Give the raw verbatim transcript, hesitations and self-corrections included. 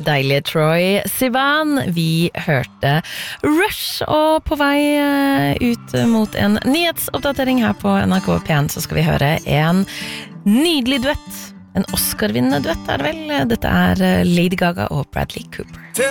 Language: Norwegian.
deilige Troye Sivan. Vi hørte Rush, og på vei ut mot en nyhetsoppdatering her på N R K P en så skal vi høre en nydelig duett. En Oscar-vinnende duett er det vel. Dette er Lady Gaga og Bradley Cooper.